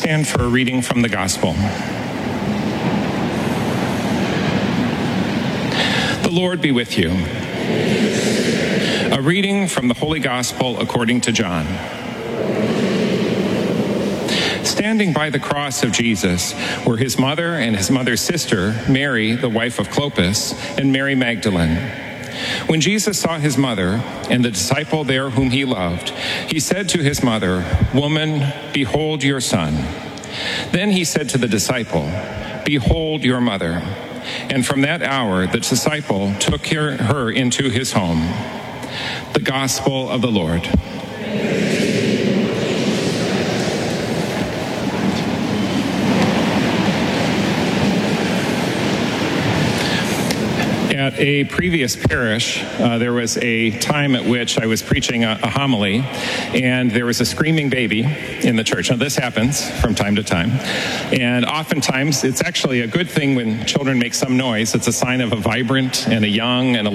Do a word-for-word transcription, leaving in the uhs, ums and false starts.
stand for a reading from the Gospel. The Lord be with you. A reading from the Holy Gospel according to John. Standing by the cross of Jesus were his mother and his mother's sister, Mary, the wife of Clopas, and Mary Magdalene. When Jesus saw his mother and the disciple there whom he loved, he said to his mother, "Woman, behold your son." Then he said to the disciple, "Behold your mother." And from that hour the disciple took her, her into his home. The Gospel of the Lord. At a previous parish, uh, there was a time at which I was preaching a, a homily, and there was a screaming baby in the church. Now, this happens from time to time, and oftentimes it's actually a good thing when children make some noise. It's a sign of a vibrant and a young and a